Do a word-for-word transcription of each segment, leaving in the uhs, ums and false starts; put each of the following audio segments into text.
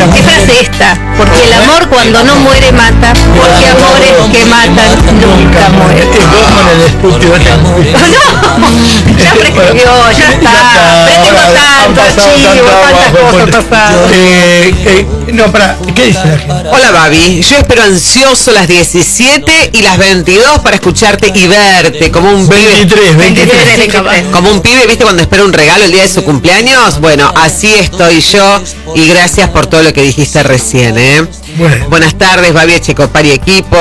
la ¿Qué frase esta? Porque el amor cuando no muere mata, porque amores que matan nunca mueren. Es vos con el estúpido este muy... No, ya prescribió, ya está. Pero tengo tanto archivo, tantas cosas pasadas. Eh, eh, no, pará, ¿qué dice la gente? Hola Babi, yo espero ansioso las diecisiete y las veintidós para escucharte y verte como un veintitrés, veintitrés. pibe, como un pibe, ¿viste? Cuando espera un regalo el día de su cumpleaños. Bueno, así estoy yo y gracias por todo lo que dijiste recién, ¿eh? Bueno. Buenas tardes, Babi Echecopar y equipo.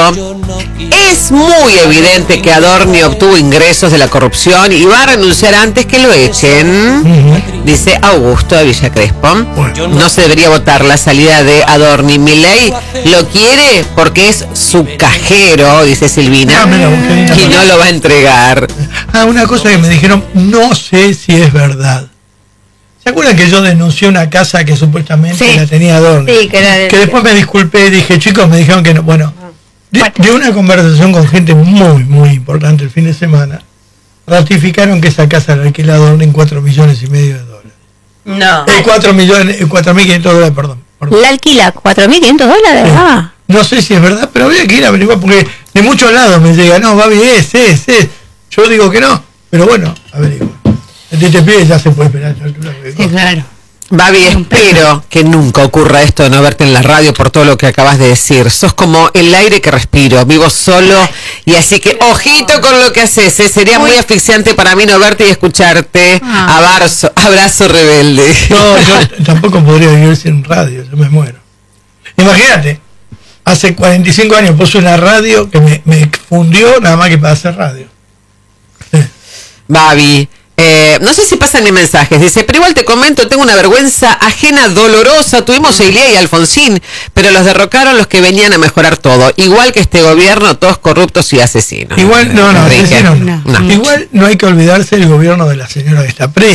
Es muy evidente que Adorni obtuvo ingresos de la corrupción y va a renunciar antes que lo echen, uh-huh. dice Augusto de Villa Crespo. Bueno. No se debería votar la salida de Adorni. Milei lo quiere porque es su cajero, dice Silvina, ah, y no lo va a entregar. Ah, una cosa que me dijeron, no sé si es verdad. ¿Se acuerdan que yo denuncié una casa que supuestamente sí. la tenía Adorni? Sí, que era de... Que después me disculpé y dije, chicos, me dijeron que no. Bueno, de, de una conversación con gente muy, muy importante el fin de semana, ratificaron que esa casa la alquila Adorni en cuatro millones y medio de dólares. No. Eh, cuatro millones, cuatro mil quinientos dólares, perdón, perdón. ¿La alquila cuatro mil quinientos dólares? Sí. Ah. No sé si es verdad, pero habría que ir a averiguar porque de muchos lados me llega, no, Babi, es, es, es. Yo digo que no, pero bueno, averiguar. Este pibe ya se puede esperar. Sí, claro. Babi, espero que nunca ocurra esto de no verte en la radio por todo lo que acabas de decir. Sos como el aire que respiro, vivo solo y así que ojito con lo que haces, ¿eh? Sería muy asfixiante para mí no verte y escucharte. Ah. Abrazo, abrazo rebelde. No, yo tampoco podría vivir sin radio, yo me muero. Imagínate, hace cuarenta y cinco años puse una radio que me, me fundió nada más que para hacer radio. Sí. Babi. Eh, no sé si pasan mis mensajes, dice, pero igual te comento, tengo una vergüenza ajena dolorosa, tuvimos a Ilía y Alfonsín, pero los derrocaron los que venían a mejorar todo, igual que este gobierno, todos corruptos y asesinos. Igual, no, no, asesinos no. no. Igual no hay que olvidarse del gobierno de la señora que está presa.